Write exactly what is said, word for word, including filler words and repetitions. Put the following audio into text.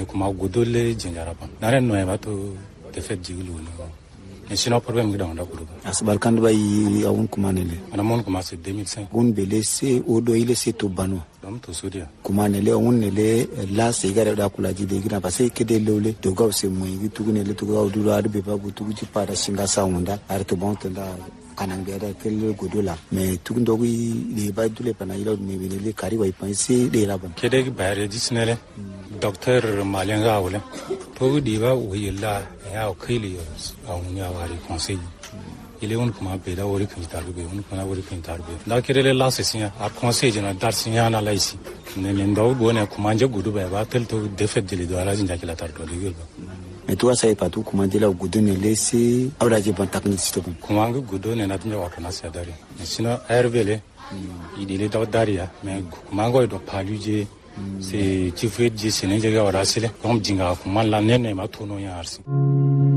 e kuma godole jinjaraban nare no e bato defet jigulu no e sino problem gida onda kudu asbal kan bay awun kuma nele ana mon kuma c'est deux mille cinq gun belese odo ile se to bano dom to sodia kuma nele awun nele la se gare da kula ji de gina ba sai kede lole to gaw se mo yi tugu nele to gaw duro arbe ba bu tugu ji para singa saunda arte bon tanda kanan beda kel godola mais tugu ndogi le ba dule pana ilo ne bele kari wai panse de la ban kede bayre disnele docteur malenga wala to di ba wiyilla ya kaili awun ya wari conseil ile on kuma beda wori kan tarbe on kuma wori kan tarbe da kirele la sesinya a conseil jina dar sinya na laisi ne ne ndo bone kuma je gudu ba ba tel to defet de do ala jinja kila tarto de gurba mais toi ça est pas tout comment dire la gudu ne laisser awla je ban technicité kuma ngu gudu ne na tinja wa kana sa dare sino hervele idile do daria mais kuma ngo do paluje c'est tu fais du Sénégal à Rasile comme dinga kuma la nene ma tono ya arsi